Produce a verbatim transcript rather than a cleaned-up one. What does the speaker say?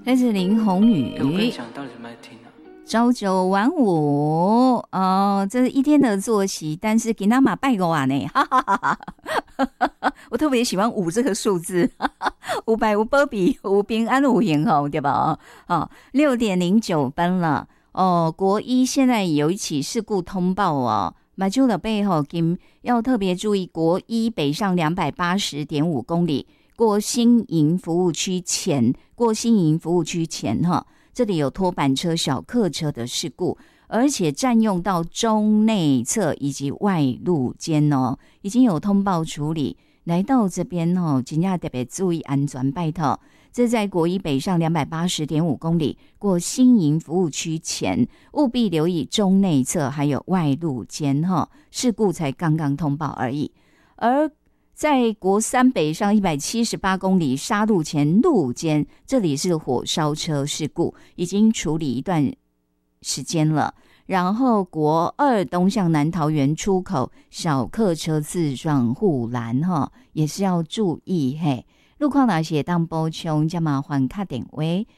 这是林宏宇。 我跟你讲，到底有没有听啊？ 朝九晚五哦，这是一天的作息，但是给他马拜个晚呢，哈哈哈哈！我特别喜欢五这个数字，五百五保庇，五平安五幸福，对吧？哦，六点零九分了哦。国一现在有一起事故通报哦，马就的背后，今要特别注意，国一北上两百八十点五公里，过新营服务区前，过新营服务区前哈。这里有拖板车、小客车的事故，而且占用到中内侧以及外路间哦，已经有通报处理。来到这边哦，真的特别注意安全，拜托。这在国一北上两百八十点五公里，过新营服务区前，务必留意中内侧还有外路间哈，事故才刚刚通报而已。而在国三北上一百七十八公里沙路前路间，这里是火烧车事故，已经处理一段时间了。然后国二东向南桃园出口小客车自撞护栏哈，也是要注意嘿。路况哪些当补充，加麻烦打电话